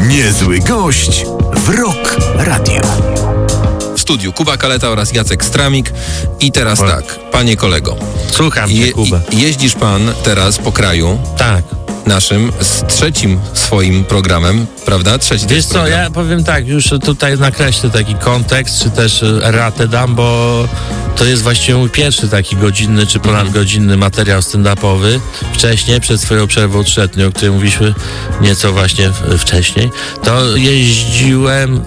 Niezły gość w Rock Radio. W studiu Kuba Kaleta oraz Jacek Stramik. I teraz tak, panie kolego. Słucham cię, Kuba. Jeździsz pan teraz po kraju. Tak. Naszym z trzecim swoim programem, prawda? Trzeci. Wiesz co, program. Ja powiem tak, już tutaj nakreślę taki kontekst, czy też erratę dam, bo to jest właściwie mój pierwszy taki godzinny, czy ponadgodzinny materiał stand-upowy. Wcześniej, przed swoją przerwą trzyletnią, o której mówiliśmy nieco właśnie wcześniej, to jeździłem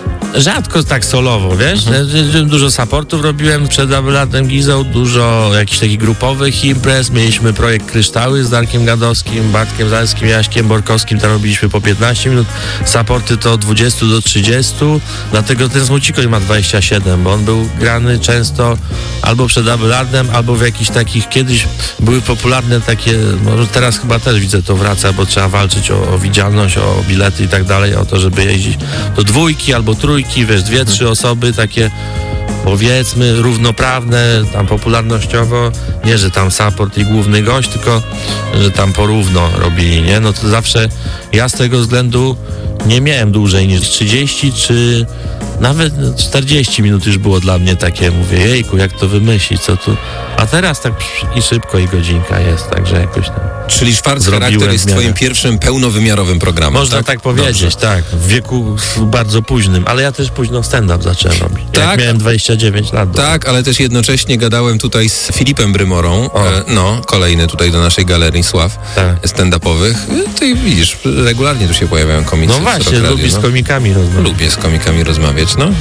rzadko tak solowo, wiesz? Dużo supportów robiłem przed Abelardem Gizą, dużo jakichś takich grupowych imprez. Mieliśmy projekt Kryształy z Darkiem Gadowskim, Bartkiem Zalskim, Jaśkiem Borkowskim. Tam robiliśmy po 15 minut. Supporty to od 20 do 30. Dlatego ten Smucikoś ma 27, bo on był grany często albo przed Abelardem, albo w jakichś takich, kiedyś były popularne takie, może teraz chyba też widzę, to wraca, bo trzeba walczyć o widzialność, o bilety i tak dalej, o to, żeby jeździć do dwójki albo trójki, wiesz, 2-3 osoby takie, powiedzmy, równoprawne, tam popularnościowo, nie, że tam support i główny gość, tylko, że tam porówno robili, nie? No to zawsze ja z tego względu nie miałem dłużej niż 30 czy nawet 40 minut już było dla mnie takie, mówię, jejku, jak to wymyślić, co tu... A teraz tak i szybko i godzinka jest, także jakoś tam... Czyli Schwarzcharakter jest twoim pierwszym pełnowymiarowym programem, można tak powiedzieć, dobrze. Tak. W wieku bardzo późnym, ale ja też późno stand-up zacząłem robić. Tak, jak miałem 29 lat. Tak, ale też jednocześnie gadałem tutaj z Filipem Brymorą, kolejny tutaj do naszej galerii sław stand-upowych. Ty widzisz, regularnie tu się pojawiają komicy. No właśnie, lubię z komikami rozmawiać. Lubię z komikami rozmawiać, no.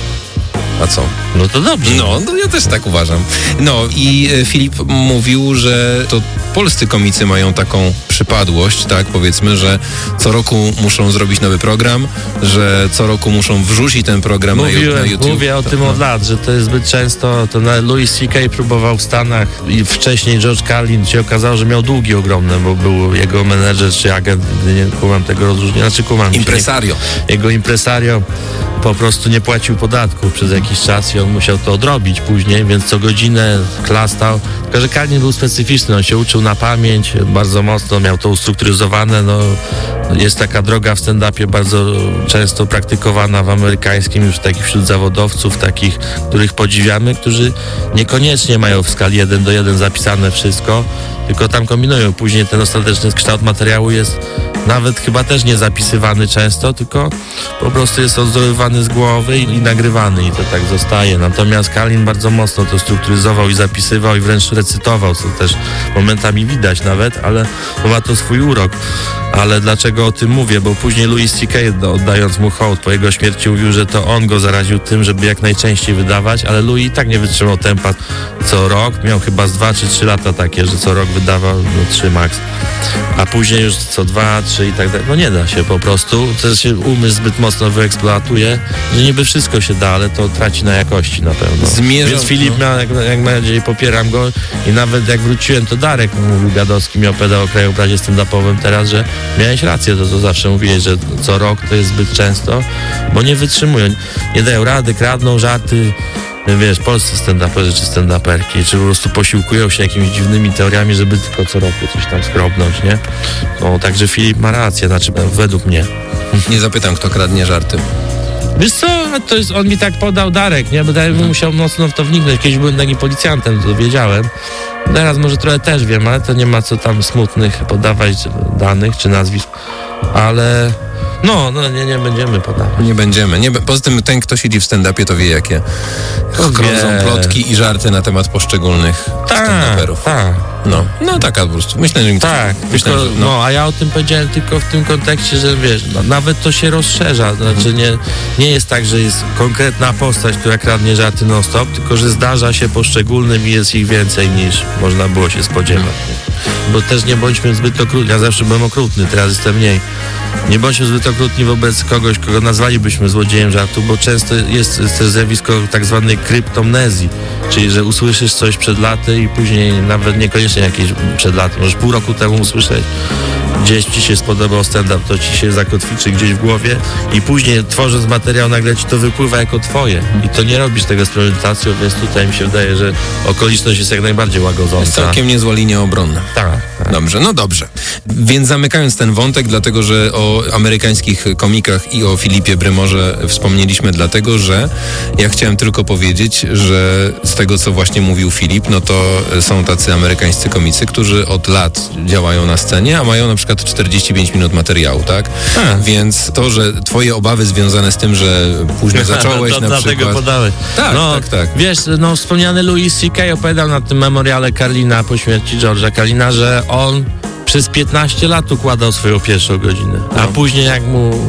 A co? No to dobrze. No ja też tak uważam. No i Filip mówił, że to polscy komicy mają taką przypadłość, tak, powiedzmy, że co roku muszą zrobić nowy program, że co roku muszą wrzucić ten program na YouTube. Mówię o tym od lat, że to jest zbyt często, to Louis C.K. próbował w Stanach i wcześniej George Carlin się okazało, że miał długi ogromne, bo był jego menedżer czy agent, nie kumam tego rozróżnienia, impresario. Jego impresario po prostu nie płacił podatku przez jakiś czas i on musiał to odrobić później, więc co godzinę klastał. Tylko że Carlin był specyficzny, on się uczył na pamięć bardzo mocno, miał to ustrukturyzowane, no jest taka droga w stand-upie bardzo często praktykowana w amerykańskim, już takich wśród zawodowców, takich, których podziwiamy, którzy niekoniecznie mają w skali 1:1 zapisane wszystko, tylko tam kombinują. Później ten ostateczny kształt materiału jest nawet chyba też nie zapisywany często, tylko po prostu jest odwzorowywany z głowy i nagrywany i to tak zostaje. Natomiast Carlin bardzo mocno to strukturyzował i zapisywał i wręcz recytował, co też momentami widać nawet, ale ma to swój urok. Ale dlaczego o tym mówię? Bo później Louis C.K. oddając mu hołd po jego śmierci mówił, że to on go zaraził tym, żeby jak najczęściej wydawać, ale Louis i tak nie wytrzymał tempa co rok. Miał chyba z 2 czy 3 lata takie, że co rok wydawał 3 max. A później już co 2, 3 i tak dalej. No nie da się po prostu. To się umysł zbyt mocno wyeksploatuje, że niby wszystko się da, ale to traci na jakości na pewno. Więc Filip miał, jak najbardziej popieram go i nawet jak wróciłem, to Darek mówił Gadowski, mi opowiadał o krajobrazie stand-upowym teraz, że miałeś rację, to zawsze mówiłeś, że co rok to jest zbyt często, bo nie wytrzymują, nie dają rady, kradną żarty. Wiesz, polscy stand-uperzy czy stand-uperki, czy po prostu posiłkują się jakimiś dziwnymi teoriami, żeby tylko co roku coś tam skrobnąć, nie? No, także Filip ma rację, znaczy według mnie. Nie zapytam, kto kradnie żarty. Wiesz co, to jest, on mi tak podał Darek, nie? Bo Darek musiał mocno w to wniknąć. Kiedyś byłem takim policjantem, to wiedziałem. Teraz może trochę też wiem, ale to nie ma co tam smutnych podawać danych czy nazwisk, ale... No, nie będziemy podawać. Nie będziemy. Poza tym ten, kto siedzi w stand-upie, to wie, jakie krążą plotki i żarty na temat poszczególnych stand-uperów. Tak. No taka po prostu. Myślę, że... Tak, a ja o tym powiedziałem tylko w tym kontekście, że wiesz, nawet to się rozszerza. Znaczy nie jest tak, że jest konkretna postać, która kradnie żarty non-stop, tylko że zdarza się poszczególnym i jest ich więcej niż można było się spodziewać. Bo też nie bądźmy zbyt okrutni. Ja zawsze byłem okrutny, teraz jestem mniej. Nie bądźmy zbyt okrutni wobec kogoś, kogo nazwalibyśmy złodziejem żartu, bo często jest to zjawisko tak zwanej kryptomnezji, czyli że usłyszysz coś przed laty i później nawet niekoniecznie jakieś przed laty, możesz pół roku temu usłyszeć gdzieś ci się spodobał stand-up, to ci się zakotwiczy gdzieś w głowie i później tworząc materiał nagle ci to wypływa jako twoje i to nie robisz tego z premedytacją, więc tutaj mi się wydaje, że okoliczność jest jak najbardziej łagodząca. Jest całkiem niezła linia obronna. Tak. Dobrze, no dobrze. Więc zamykając ten wątek, dlatego że o amerykańskich komikach i o Filipie Brymorze wspomnieliśmy, dlatego że ja chciałem tylko powiedzieć, że z tego, co właśnie mówił Filip, no to są tacy amerykańscy komicy, którzy od lat działają na scenie, a mają na przykład 45 minut materiału, tak? Więc to, że twoje obawy związane z tym, że późno zacząłeś to na dlatego przykład... podałeś. Tak. Wiesz, wspomniany Louis C.K. opowiadał na tym memoriale Carlina po śmierci George'a Carlina, że on przez 15 lat układał swoją pierwszą godzinę, a później jak mu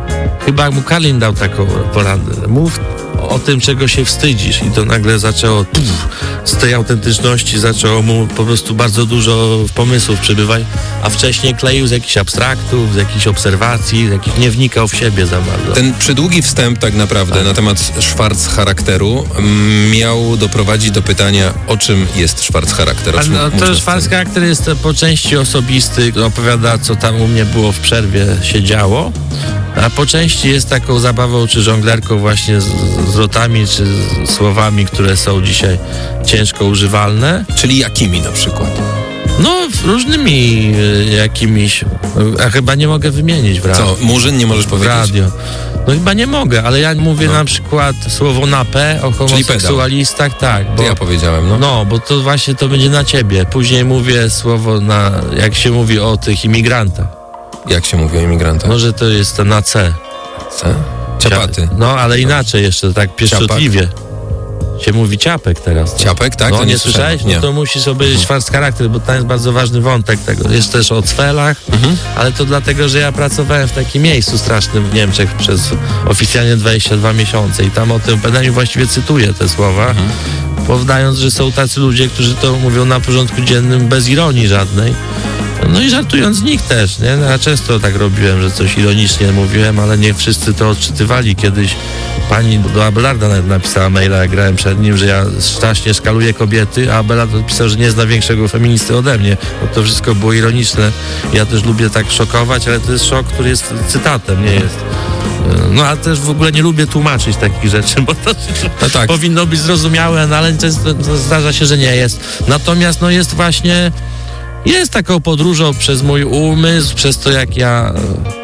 Carlin dał taką poradę, mów o tym, czego się wstydzisz i to nagle zaczęło z tej autentyczności zaczęło mu po prostu bardzo dużo pomysłów przybywać, a wcześniej kleił z jakichś abstraktów, z jakichś obserwacji, nie wnikał w siebie za bardzo. Ten przydługi wstęp tak naprawdę na temat Schwarz charakteru miał doprowadzić do pytania, o czym jest Schwarz charakter. To Schwarz charakter jest po części osobisty, opowiada, co tam u mnie było w przerwie się działo, a po części jest taką zabawą czy żonglerką właśnie z zwrotami czy słowami, które są dzisiaj ciężko używalne. Czyli jakimi na przykład? No, różnymi jakimiś, a chyba nie mogę wymienić w radiu. Co, Murzyn nie możesz powiedzieć? W radio. No chyba nie mogę, ale ja mówię na przykład słowo na P o homoseksualistach, tak. Bo, to ja powiedziałem, No, bo to właśnie to będzie na ciebie. Później mówię słowo jak się mówi o tych imigrantach. Jak się mówi o imigrantach? Może to jest to na C. C? Ciapaty. No, ale inaczej jeszcze, tak pieszczotliwie. Się mówi ciapek teraz. Tak? Ciapek, tak? No, to nie słyszałeś? Nie. No to musisz obejrzeć Schwarz charakter, bo tam jest bardzo ważny wątek tego. Jest też o cfelach, ale to dlatego, że ja pracowałem w takim miejscu strasznym w Niemczech przez oficjalnie 22 miesiące i tam o tym opowiadaniu właściwie cytuję te słowa, poddając, że są tacy ludzie, którzy to mówią na porządku dziennym bez ironii żadnej. No i żartując z nich też, nie? Ja często tak robiłem, że coś ironicznie mówiłem, ale nie wszyscy to odczytywali. Kiedyś pani do Abelarda nawet napisała maila, jak grałem przed nim, że ja strasznie szkaluję kobiety, a Abelard odpisał, że nie zna większego feministy ode mnie. Bo to wszystko było ironiczne. Ja też lubię tak szokować, ale to jest szok, który jest cytatem, nie jest. No a też w ogóle nie lubię tłumaczyć takich rzeczy, bo to powinno być zrozumiałe, no, ale często zdarza się, że nie jest. Natomiast jest właśnie... Jest taką podróżą przez mój umysł, przez to, jak ja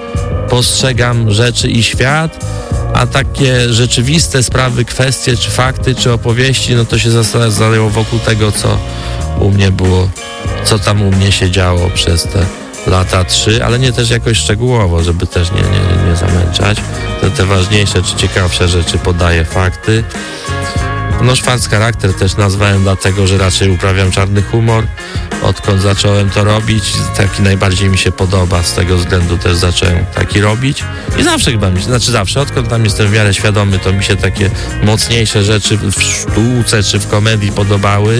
postrzegam rzeczy i świat, a takie rzeczywiste sprawy, kwestie, czy fakty, czy opowieści, no to się zaleło wokół tego, co u mnie było, co tam u mnie się działo przez te lata 3, ale nie też jakoś szczegółowo, żeby też nie zamęczać. Te ważniejsze, czy ciekawsze rzeczy podaję fakty. Schwarz charakter też nazwałem dlatego, że raczej uprawiam czarny humor. Odkąd zacząłem to robić, taki najbardziej mi się podoba, z tego względu też zacząłem taki robić. I zawsze chyba odkąd tam jestem w miarę świadomy, to mi się takie mocniejsze rzeczy w sztuce czy w komedii podobały.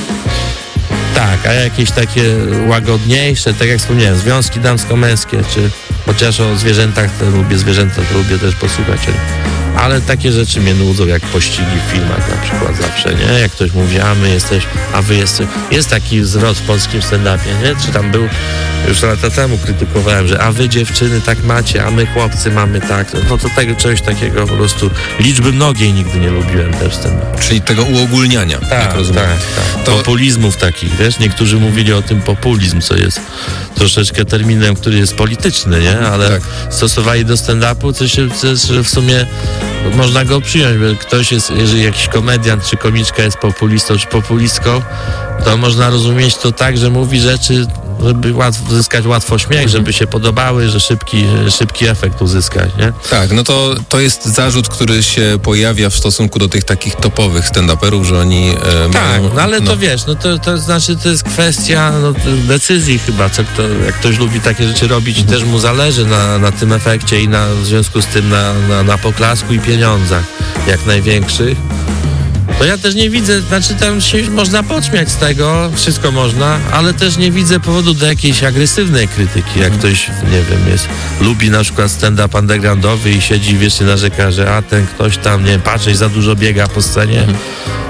Tak, a jakieś takie łagodniejsze, tak jak wspomniałem, związki damsko-męskie, czy chociaż o zwierzętach zwierzęta to lubię też posłuchać. Ale takie rzeczy mnie nudzą, jak pościgi w filmach na przykład zawsze, nie? Jak ktoś mówi, a wy jesteś... Jest taki zwrot w polskim stand-upie, nie? Czy tam był, już lata temu krytykowałem, że a wy dziewczyny tak macie, a my chłopcy mamy tak. No to czegoś takiego po prostu liczby mnogiej nigdy nie lubiłem też stand-up. Czyli tego uogólniania, jak rozumiem. Tak. Populizmów takich, wiesz? Niektórzy mówili o tym populizm, co jest troszeczkę terminem, który jest polityczny, nie? Ale stosowali do stand-upu, co w sumie można go przyjąć, bo ktoś jest, jeżeli jakiś komediant czy komiczka jest populistą czy populistką, to można rozumieć to tak, że mówi rzeczy, żeby uzyskać łatwo śmiech, żeby się podobały, że szybki efekt uzyskać, nie? Tak, no to jest zarzut, który się pojawia w stosunku do tych takich topowych stand-uperów, że oni mają... no ale to wiesz, to znaczy to jest kwestia decyzji chyba, jak ktoś lubi takie rzeczy robić, też mu zależy na tym efekcie i w związku z tym na poklasku i pieniądzach jak największych. To ja też nie widzę, tam się można podśmiać z tego, wszystko można, ale też nie widzę powodu do jakiejś agresywnej krytyki. Jak ktoś, nie wiem, lubi na przykład stand-up undergroundowy i siedzi i wiecznie narzeka, że ten ktoś tam, nie wiem, patrzeć za dużo biega po scenie.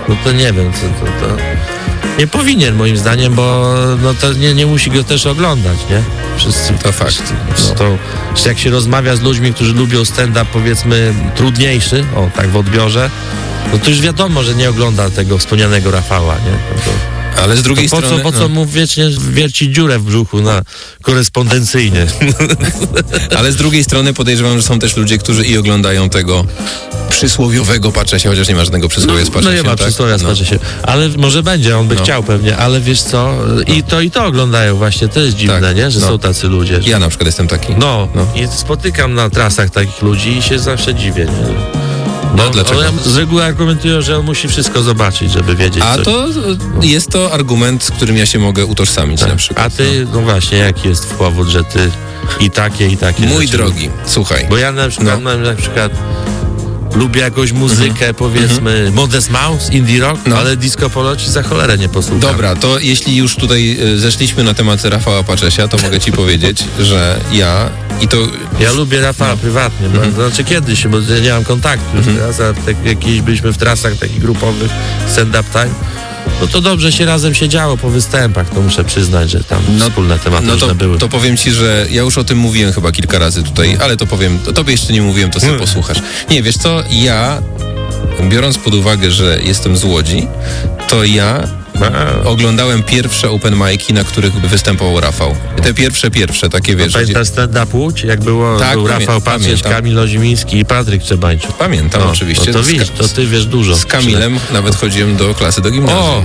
no to nie wiem, to nie powinien moim zdaniem, bo no to nie musi go też oglądać, nie? Wszyscy. To fakt. No to jak się rozmawia z ludźmi, którzy lubią stand-up, powiedzmy, trudniejszy, tak w odbiorze, no to już wiadomo, że nie ogląda tego wspomnianego Rafała, nie? No to, ale z drugiej strony... Po co mu wiecznie wierci dziurę w brzuchu korespondencyjnie? Ale z drugiej strony podejrzewam, że są też ludzie, którzy i oglądają tego przysłowiowego Paczesia, chociaż nie ma żadnego przysłowia z Paczesiem. No nie ma przysłowia z Paczesiem. Ale może będzie, on by chciał pewnie, ale wiesz co, i to oglądają właśnie, to jest dziwne, nie? Że są tacy ludzie. Że... Ja na przykład jestem taki. I spotykam na trasach takich ludzi i się zawsze dziwię, nie? Dlaczego? Z reguły argumentują, że on musi wszystko zobaczyć, żeby wiedzieć. A to jest to argument, z którym ja się mogę utożsamić na przykład. A ty, no właśnie, jaki jest powód, że ty i takie Mój rzeczy... drogi, słuchaj. Bo ja na przykład lubię jakąś muzykę, powiedzmy, Modest Mouse, indie rock, ale disco polo ci za cholerę nie posłucham. Dobra, to jeśli już tutaj zeszliśmy na temat Rafała Paczesia, to mogę ci powiedzieć, że ja lubię Rafała prywatnie, znaczy kiedyś, bo ja nie mam kontaktu już teraz, a jakieś byliśmy w trasach takich grupowych, stand-up time, no to dobrze się razem siedziało po występach, to muszę przyznać, że tam wspólne tematy różne były. To powiem ci, że ja już o tym mówiłem chyba kilka razy tutaj, ale to powiem, tobie jeszcze nie mówiłem, to sobie posłuchasz. Nie, wiesz co, ja, biorąc pod uwagę, że jestem z Łodzi, to ja oglądałem pierwsze open mic'i, na których występował Rafał. Te pierwsze, takie wiesz. Pamiętasz stand-up Łódź? Jak było, był Rafał Paczesz, Kamil Ozimiński i Patryk Trzeba-ńczuk. Pamiętam, oczywiście. To widzisz, to ty wiesz dużo. Z Kamilem nawet chodziłem do klasy, do gimnazjum.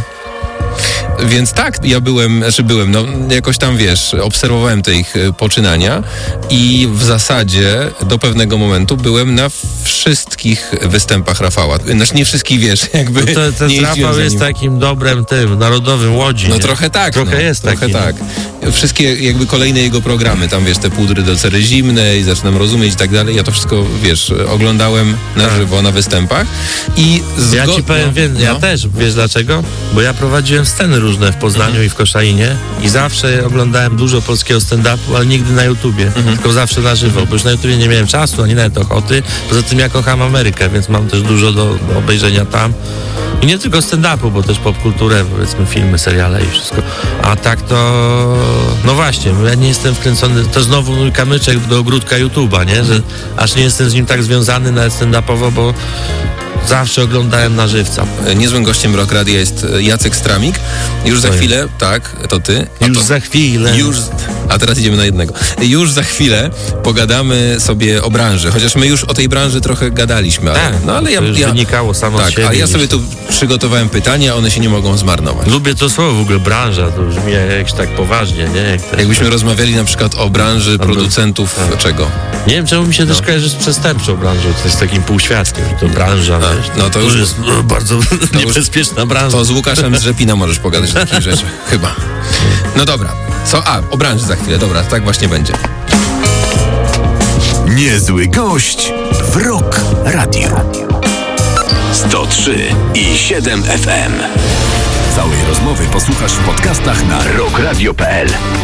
Więc tak, ja byłem, jakoś tam wiesz, obserwowałem te ich poczynania i w zasadzie do pewnego momentu byłem na wszystkich występach Rafała. Znaczy nie wszystkich, wiesz, jakby ten Rafał jest takim dobrem narodowym Łodzi. No trochę tak. Jest taki. Trochę tak. Wszystkie jakby kolejne jego programy, tam wiesz, te pudry do cery zimnej, zaczynam rozumieć i tak dalej. Ja to wszystko, wiesz, oglądałem na żywo na występach i ja ci powiem, ja też, wiesz dlaczego? Bo ja prowadziłem sceny różne w Poznaniu i w Koszalinie i zawsze oglądałem dużo polskiego stand-upu, ale nigdy na YouTubie, tylko zawsze na żywo, bo już na YouTubie nie miałem czasu, ani nawet ochoty. Poza tym ja kocham Amerykę, więc mam też dużo do obejrzenia tam. I nie tylko stand-upu, bo też popkulturę, powiedzmy filmy, seriale i wszystko. A tak to... No właśnie, ja nie jestem wkręcony, to znowu mój kamyczek do ogródka YouTube'a, nie? Że aż nie jestem z nim tak związany nawet stand-upowo, bo zawsze oglądałem na żywca. Niezłym gościem Rock Radia jest Jacek Stramik. Już za chwilę, tak, to ty. Za chwilę. A teraz idziemy na jednego. Już za chwilę pogadamy sobie o branży, chociaż my już o tej branży trochę gadaliśmy. Ale to już wynikało samo z siebie. Ale ja sobie tu przygotowałem pytania, one się nie mogą zmarnować. Lubię to słowo w ogóle, branża, to brzmi jakś tak poważnie, nie? Jakbyśmy rozmawiali na przykład o branży producentów czego? Nie wiem, czemu mi się też kojarzy z przestępczą branżą, to jest takim półświadkiem, to branża. No to już jest bardzo niebezpieczna branża. To z Łukaszem z Rzepina możesz pogadać o takich rzeczach, chyba. No dobra. O branży za chwilę. Dobra, tak właśnie będzie. Niezły gość w Rock Radio. 103,7 FM. Całej rozmowy posłuchasz w podcastach na rockradio.pl.